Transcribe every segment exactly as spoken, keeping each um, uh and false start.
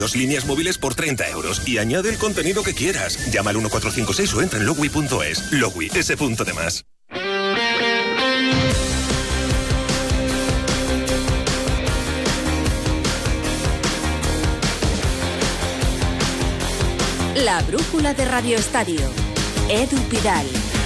Dos líneas móviles por treinta euros y añade el contenido que quieras. Llama al uno cuatro cinco seis o entra en logwi punto es. Logwi, ese punto de más. La brújula de Radio Estadio. Edu Pidal.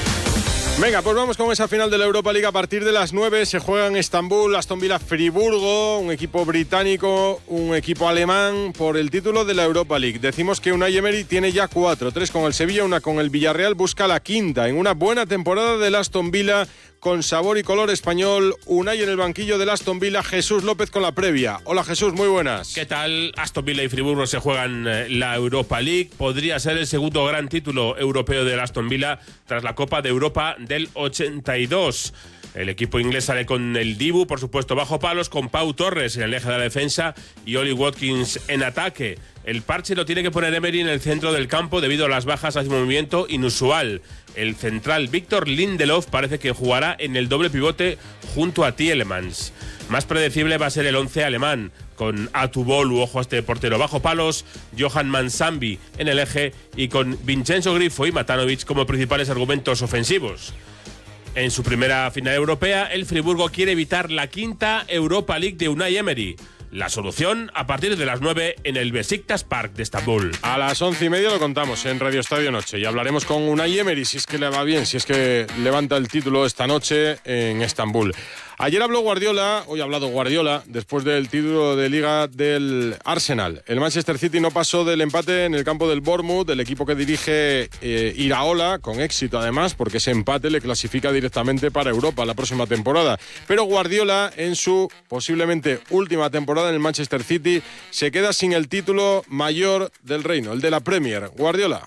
Venga, pues vamos con esa final de la Europa League. A partir de las nueve se juega en Estambul, Aston Villa Friburgo, un equipo británico, un equipo alemán por el título de la Europa League. Decimos que Unai Emery tiene ya cuatro, tres con el Sevilla, una con el Villarreal, busca la quinta en una buena temporada del Aston Villa con sabor y color español. Unai en el banquillo del Aston Villa, Jesús López con la previa. Hola Jesús, muy buenas. ¿Qué tal? Aston Villa y Friburgo se juegan la Europa League. Podría ser el segundo gran título europeo del Aston Villa tras la Copa de Europa del ochenta y dos. El equipo inglés sale con el Dibu, por supuesto, bajo palos, con Pau Torres en el eje de la defensa y Oli Watkins en ataque. El parche lo tiene que poner Emery en el centro del campo debido a las bajas hacia un movimiento inusual. El central Victor Lindelof parece que jugará en el doble pivote junto a Tielemans. Más predecible va a ser el once alemán, con Atubolu, ojo a este portero, bajo palos, Johan Mansambi en el eje y con Vincenzo Grifo y Matanovic como principales argumentos ofensivos. En su primera final europea, el Friburgo quiere evitar la quinta Europa League de Unai Emery. La solución a partir de las nueve en el Besiktas Park de Estambul. A las once y media lo contamos en Radio Estadio Noche y hablaremos con Unai Emery si es que le va bien, si es que levanta el título esta noche en Estambul. Ayer habló Guardiola, hoy ha hablado Guardiola, después del título de Liga del Arsenal. El Manchester City no pasó del empate en el campo del Bournemouth, el equipo que dirige eh, Iraola, con éxito además, porque ese empate le clasifica directamente para Europa la próxima temporada. Pero Guardiola, en su posiblemente última temporada en el Manchester City, se queda sin el título mayor del reino, el de la Premier. Guardiola.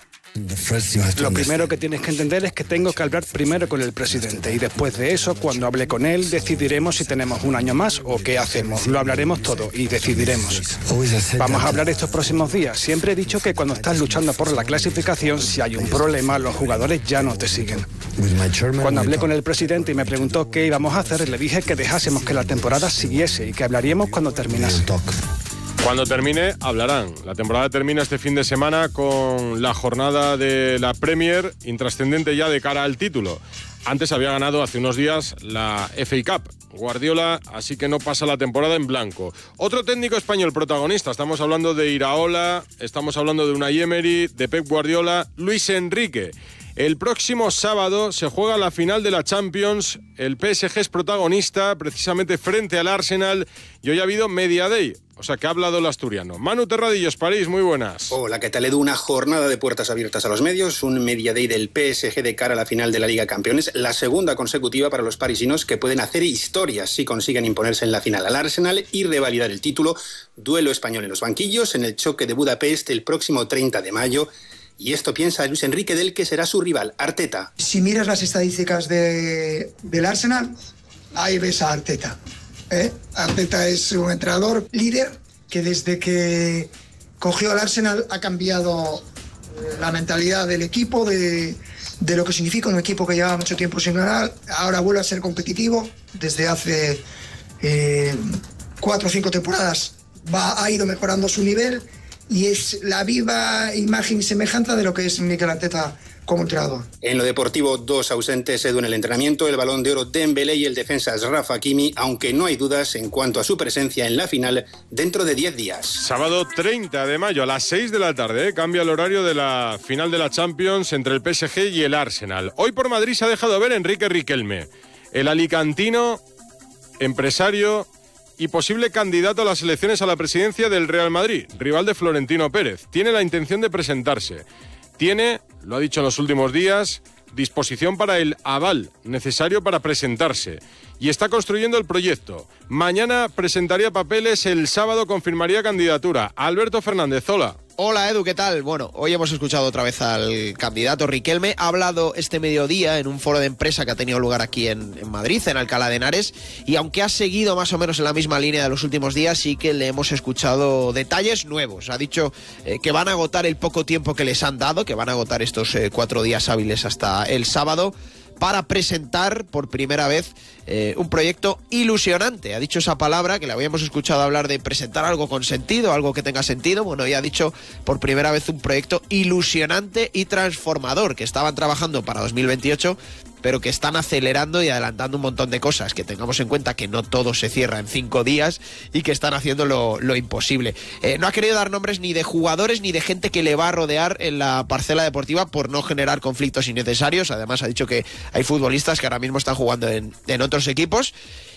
Lo primero que tienes que entender es que tengo que hablar primero con el presidente y después de eso, cuando hable con él, decidiremos si tenemos un año más o qué hacemos. Lo hablaremos todo y decidiremos. Vamos a hablar estos próximos días. Siempre he dicho que cuando estás luchando por la clasificación, si hay un problema, los jugadores ya no te siguen. Cuando hablé con el presidente y me preguntó qué íbamos a hacer, le dije que dejásemos que la temporada siguiese y que hablaríamos cuando terminase. Cuando termine, hablarán. La temporada termina este fin de semana con la jornada de la Premier, intrascendente ya de cara al título. Antes había ganado hace unos días la F A Cup. Guardiola, así que no pasa la temporada en blanco. Otro técnico español protagonista. Estamos hablando de Iraola, estamos hablando de Unai Emery, de Pep Guardiola, Luis Enrique. El próximo sábado se juega la final de la Champions. El P S G es protagonista precisamente frente al Arsenal y hoy ha habido Media Day. O sea, que ha hablado el asturiano. Manu Terradillos, París, muy buenas. Hola, ¿qué tal, Edu? Una jornada de puertas abiertas a los medios, un Media Day del P S G de cara a la final de la Liga Campeones, la segunda consecutiva para los parisinos que pueden hacer historias si consiguen imponerse en la final al Arsenal y revalidar el título. Duelo español en los banquillos, en el choque de Budapest el próximo treinta de mayo. Y esto piensa Luis Enrique del que será su rival, Arteta. Si miras las estadísticas de, del Arsenal, ahí ves a Arteta. ¿Eh? Arteta es un entrenador líder que desde que cogió al Arsenal ha cambiado la mentalidad del equipo, de, de lo que significa un equipo que lleva mucho tiempo sin ganar. Ahora vuelve a ser competitivo. Desde hace eh, cuatro o cinco temporadas va, ha ido mejorando su nivel y es la viva imagen y semejanza de lo que es Mikel Arteta como entrenador. En lo deportivo, dos ausentes, Edu, en el entrenamiento, el Balón de Oro Dembélé y el defensa Achraf Hakimi, aunque no hay dudas en cuanto a su presencia en la final dentro de diez días. Sábado treinta de mayo a las seis de la tarde, ¿eh? Cambia el horario de la final de la Champions entre el P S G y el Arsenal. Hoy por Madrid se ha dejado ver Enrique Riquelme, el alicantino, empresario y posible candidato a las elecciones a la presidencia del Real Madrid, rival de Florentino Pérez. Tiene la intención de presentarse. Tiene, lo ha dicho en los últimos días, disposición para el aval necesario para presentarse. Y está construyendo el proyecto. Mañana presentaría papeles, el sábado confirmaría candidatura. Alberto Fernández, hola. Hola Edu, ¿qué tal? Bueno, hoy hemos escuchado otra vez al candidato Riquelme. Ha hablado este mediodía en un foro de empresa que ha tenido lugar aquí en, en Madrid, en Alcalá de Henares, y aunque ha seguido más o menos en la misma línea de los últimos días, sí que le hemos escuchado detalles nuevos. Ha dicho eh, que van a agotar el poco tiempo que les han dado, que van a agotar estos eh, cuatro días hábiles hasta el sábado, para presentar por primera vez eh, un proyecto ilusionante. Ha dicho esa palabra que le habíamos escuchado hablar de presentar algo con sentido, algo que tenga sentido. Bueno, ya ha dicho por primera vez un proyecto ilusionante y transformador que estaban trabajando para dos mil veintiocho, pero que están acelerando y adelantando un montón de cosas, que tengamos en cuenta que no todo se cierra en cinco días y que están haciendo lo, lo imposible. Eh, no ha querido dar nombres ni de jugadores ni de gente que le va a rodear en la parcela deportiva por no generar conflictos innecesarios. Además ha dicho que hay futbolistas que ahora mismo están jugando en, en otros equipos.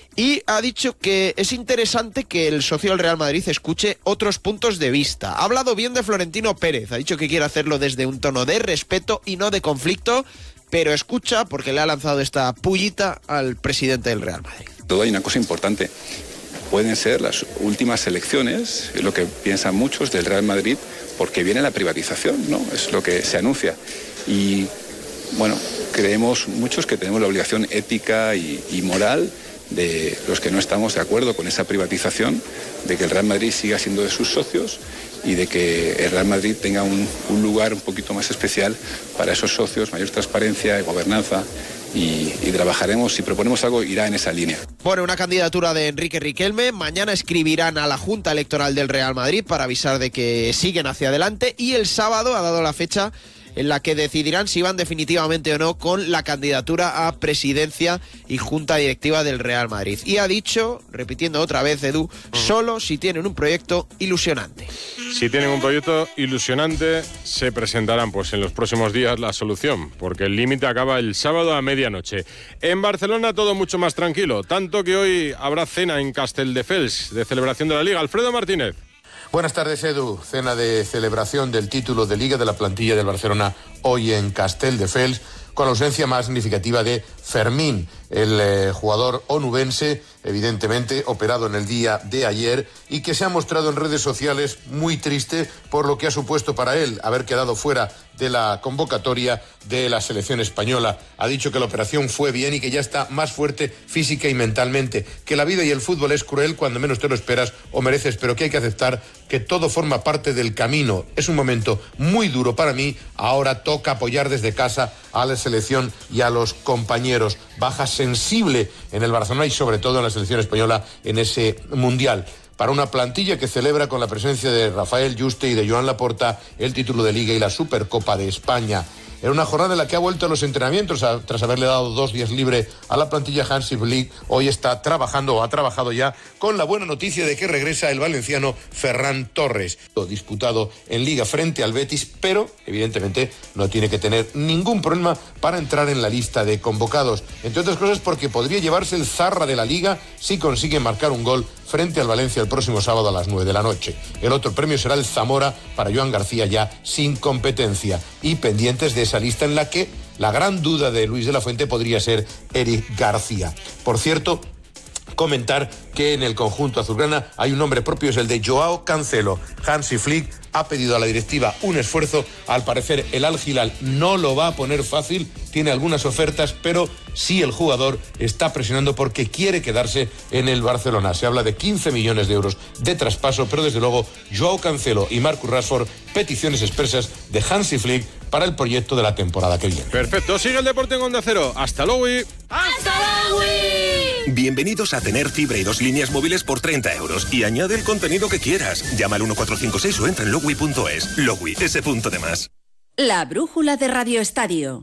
Y ha dicho que es interesante que el socio del Real Madrid escuche otros puntos de vista. Ha hablado bien de Florentino Pérez, ha dicho que quiere hacerlo desde un tono de respeto y no de conflicto, pero escucha porque le ha lanzado esta pullita al presidente del Real Madrid. Todo hay una cosa importante. Pueden ser las últimas elecciones, es lo que piensan muchos del Real Madrid, porque viene la privatización, ¿no? Es lo que se anuncia. Y, bueno, creemos muchos que tenemos la obligación ética y, y moral de los que no estamos de acuerdo con esa privatización, de que el Real Madrid siga siendo de sus socios y de que el Real Madrid tenga un, un lugar un poquito más especial para esos socios, mayor transparencia y gobernanza. Y, y trabajaremos, si proponemos algo, irá en esa línea. Bueno, una candidatura de Enrique Riquelme. Mañana escribirán a la Junta Electoral del Real Madrid para avisar de que siguen hacia adelante, y el sábado ha dado la fecha en la que decidirán si van definitivamente o no con la candidatura a presidencia y junta directiva del Real Madrid. Y ha dicho, repitiendo otra vez, Edu, solo si tienen un proyecto ilusionante. Si tienen un proyecto ilusionante, se presentarán pues en los próximos días la solución, porque el límite acaba el sábado a medianoche. En Barcelona todo mucho más tranquilo, tanto que hoy habrá cena en Castelldefels de celebración de la Liga. Alfredo Martínez. Buenas tardes, Edu. Cena de celebración del título de Liga de la plantilla del Barcelona hoy en Castelldefels, con la ausencia más significativa de Fermín, el eh, jugador onubense, evidentemente operado en el día de ayer, y que se ha mostrado en redes sociales muy triste por lo que ha supuesto para él haber quedado fuera de la convocatoria de la selección española. Ha dicho que la operación fue bien y que ya está más fuerte física y mentalmente, que la vida y el fútbol es cruel cuando menos te lo esperas o mereces, pero que hay que aceptar que todo forma parte del camino. Es un momento muy duro para mí, ahora toca apoyar desde casa a la selección y a los compañeros. Baja sensible en el Barcelona y sobre todo en la selección española en ese Mundial. Para una plantilla que celebra con la presencia de Rafael Juste y de Joan Laporta el título de Liga y la Supercopa de España. En una jornada en la que ha vuelto a los entrenamientos a, tras haberle dado dos días libre a la plantilla Hansi Flick, hoy está trabajando o ha trabajado ya con la buena noticia de que regresa el valenciano Ferran Torres, disputado en Liga frente al Betis, pero evidentemente no tiene que tener ningún problema para entrar en la lista de convocados, entre otras cosas porque podría llevarse el Zarra de la Liga si consigue marcar un gol frente al Valencia el próximo sábado a las nueve de la noche. El otro premio será el Zamora para Joan García, ya sin competencia, y pendientes de esa lista en la que la gran duda de Luis de la Fuente podría ser Eric García. Por cierto, comentar que en el conjunto azulgrana hay un nombre propio, es el de Joao Cancelo. Hansi Flick ha pedido a la directiva un esfuerzo. Al parecer el Al Hilal no lo va a poner fácil, tiene algunas ofertas, pero sí el jugador está presionando porque quiere quedarse en el Barcelona. Se habla de quince millones de euros de traspaso, pero desde luego Joao Cancelo y Marcus Rashford, peticiones expresas de Hansi Flick para el proyecto de la temporada que viene. Perfecto, sigue el deporte en Onda Cero. Hasta luego. ¡Hasta luego! Bienvenidos a tener fibra y dos líneas móviles por treinta euros y añade el contenido que quieras. Llama al uno cuatro cinco seis o entra en logui punto es. Logui, ese punto de más. La brújula de Radio Estadio.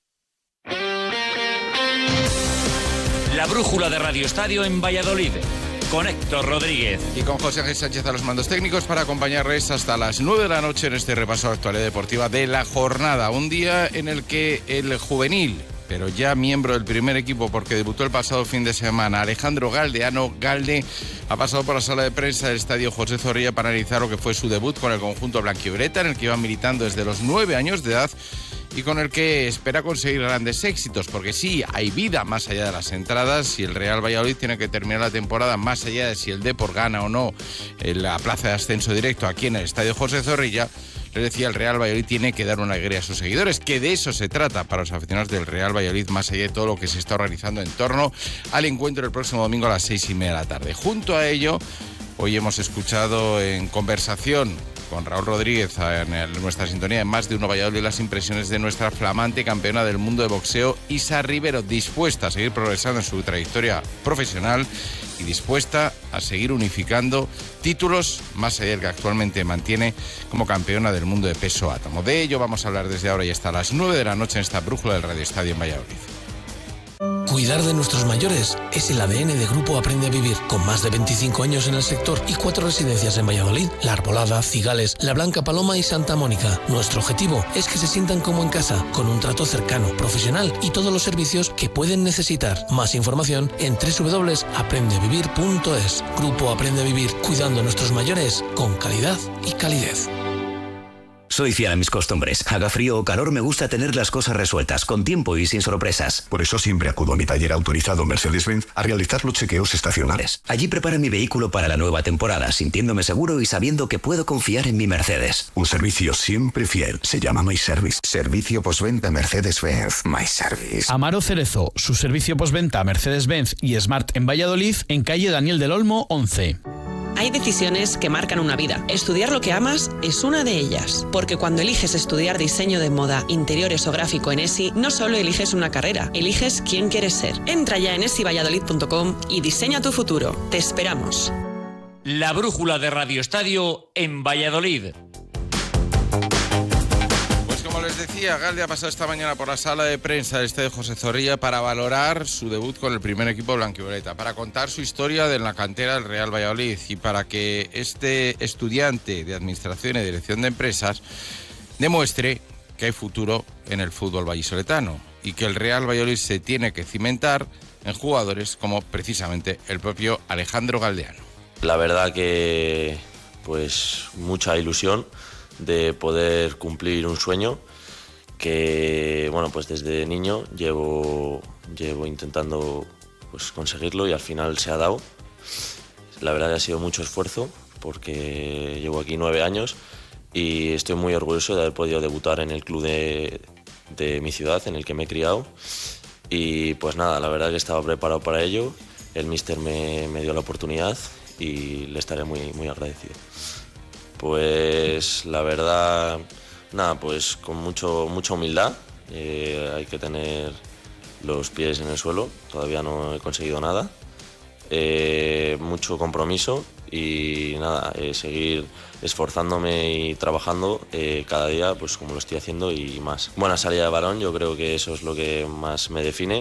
La brújula de Radio Estadio en Valladolid, con Héctor Rodríguez. Y con José Ángel Sánchez a los mandos técnicos para acompañarles hasta las nueve de la noche en este repaso de actualidad deportiva de la jornada. Un día en el que el juvenil, pero ya miembro del primer equipo porque debutó el pasado fin de semana, Alejandro Galdeano Galde, ha pasado por la sala de prensa del Estadio José Zorrilla para analizar lo que fue su debut con el conjunto blanquivioleta, en el que iba militando desde los nueve años de edad y con el que espera conseguir grandes éxitos, porque sí, hay vida más allá de las entradas y el Real Valladolid tiene que terminar la temporada más allá de si el Depor gana o no en la plaza de ascenso directo aquí en el Estadio José Zorrilla. Les decía, el Real Valladolid tiene que dar una alegría a sus seguidores, que de eso se trata para los aficionados del Real Valladolid, más allá de todo lo que se está organizando en torno al encuentro el próximo domingo a las seis y media de la tarde. Junto a ello, hoy hemos escuchado en conversación con Raúl Rodríguez en el, nuestra sintonía en Más de Uno Valladolid, las impresiones de nuestra flamante campeona del mundo de boxeo, Isa Rivero, dispuesta a seguir progresando en su trayectoria profesional y dispuesta a seguir unificando títulos más allá del que actualmente mantiene como campeona del mundo de peso átomo. De ello vamos a hablar desde ahora y hasta las nueve de la noche en esta brújula del Radio Estadio en Valladolid. Cuidar de nuestros mayores es el A D N de Grupo Aprende a Vivir, con más de veinticinco años en el sector y cuatro residencias en Valladolid, La Arbolada, Cigales, La Blanca Paloma y Santa Mónica. Nuestro objetivo es que se sientan como en casa, con un trato cercano, profesional y todos los servicios que pueden necesitar. Más información en doble u doble u doble u punto aprende a vivir punto es. Grupo Aprende a Vivir, cuidando a nuestros mayores con calidad y calidez. Soy fiel a mis costumbres. Haga frío o calor, me gusta tener las cosas resueltas, con tiempo y sin sorpresas. Por eso siempre acudo a mi taller autorizado Mercedes-Benz a realizar los chequeos estacionales. Allí preparo mi vehículo para la nueva temporada, sintiéndome seguro y sabiendo que puedo confiar en mi Mercedes. Un servicio siempre fiel. Se llama My Service. Servicio postventa Mercedes-Benz. My Service. Amaro Cerezo, su servicio postventa Mercedes-Benz y Smart en Valladolid, en calle Daniel del Olmo, once. Hay decisiones que marcan una vida. Estudiar lo que amas es una de ellas. Porque cuando eliges estudiar diseño de moda, interiores o gráfico en ESI, no solo eliges una carrera, eliges quién quieres ser. Entra ya en esi valladolid punto com y diseña tu futuro. Te esperamos. La brújula de Radio Estadio en Valladolid. Como les decía, Galde ha pasado esta mañana por la sala de prensa del Estadio José Zorrilla para valorar su debut con el primer equipo blanquivioleta, para contar su historia de la cantera del Real Valladolid y para que este estudiante de Administración y Dirección de Empresas demuestre que hay futuro en el fútbol vallisoletano y que el Real Valladolid se tiene que cimentar en jugadores como precisamente el propio Alejandro Galdeano. La verdad que pues mucha ilusión de poder cumplir un sueño que, bueno, pues desde niño llevo, llevo intentando pues conseguirlo y al final se ha dado. La verdad que ha sido mucho esfuerzo porque llevo aquí nueve años y estoy muy orgulloso de haber podido debutar en el club de, de mi ciudad, en el que me he criado. Y pues nada, la verdad que estaba preparado para ello. El míster me, me dio la oportunidad y le estaré muy, muy agradecido. Pues la verdad, nada, pues con mucho, mucha humildad, eh, hay que tener los pies en el suelo, todavía no he conseguido nada, eh, mucho compromiso y nada, eh, seguir esforzándome y trabajando eh, cada día, pues como lo estoy haciendo y más. Buena salida de balón, yo creo que eso es lo que más me define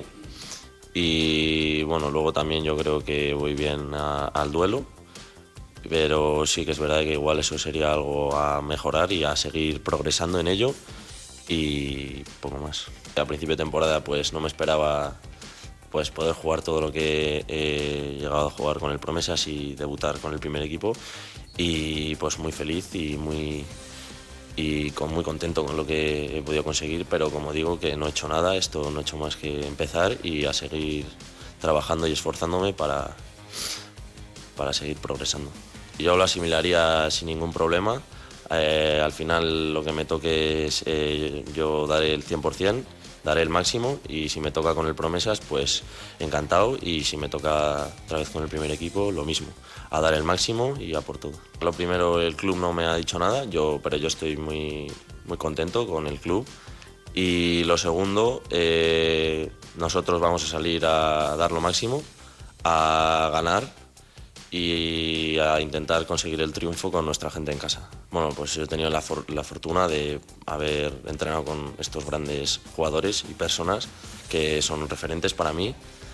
y bueno, luego también yo creo que voy bien a, al duelo. Pero sí que es verdad que igual eso sería algo a mejorar y a seguir progresando en ello y poco más. A principio de temporada pues no me esperaba pues poder jugar todo lo que he llegado a jugar con el Promesas y debutar con el primer equipo y pues muy feliz y muy y con, muy contento con lo que he podido conseguir, pero como digo que no he hecho nada, esto no he hecho más que empezar y a seguir trabajando y esforzándome para, para seguir progresando. Yo lo asimilaría sin ningún problema. Eh, al final lo que me toque es eh, yo daré el cien por cien, daré el máximo y si me toca con el Promesas pues encantado y si me toca otra vez con el primer equipo lo mismo, a dar el máximo y a por todo. Lo primero, el club no me ha dicho nada, yo, pero yo estoy muy, muy contento con el club y lo segundo, eh, nosotros vamos a salir a dar lo máximo, a ganar y a intentar conseguir el triunfo con nuestra gente en casa. Bueno, pues yo he tenido la, for la fortuna de haber entrenado con estos grandes jugadores y personas que son referentes para mí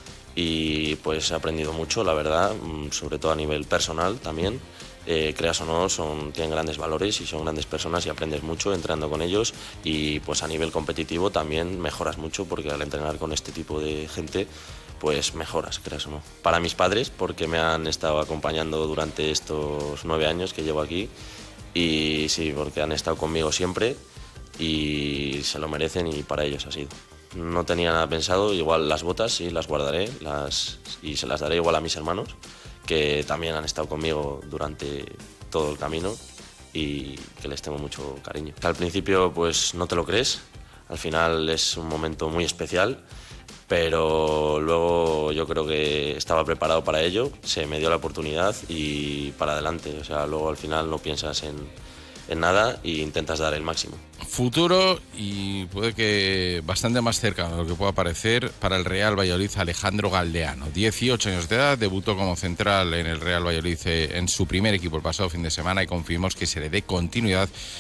y pues he aprendido mucho, la verdad, sobre todo a nivel personal también. Eh, creas o no, son, tienen grandes valores y son grandes personas y aprendes mucho entrenando con ellos y pues a nivel competitivo también mejoras mucho porque al entrenar con este tipo de gente pues mejoras, creas o no. Para mis padres, porque me han estado acompañando durante estos nueve años que llevo aquí y sí, porque han estado conmigo siempre y se lo merecen y para ellos ha sido. No tenía nada pensado, igual las botas sí las guardaré las, y se las daré igual a mis hermanos que también han estado conmigo durante todo el camino y que les tengo mucho cariño. Al principio pues no te lo crees, al final es un momento muy especial, pero luego yo creo que estaba preparado para ello, se me dio la oportunidad y para adelante. O sea, luego al final no piensas en, en nada e intentas dar el máximo. Futuro y puede que bastante más cercano de lo que pueda parecer para el Real Valladolid, Alejandro Galdeano. dieciocho años de edad, debutó como central en el Real Valladolid en su primer equipo el pasado fin de semana y confirmamos que se le dé continuidad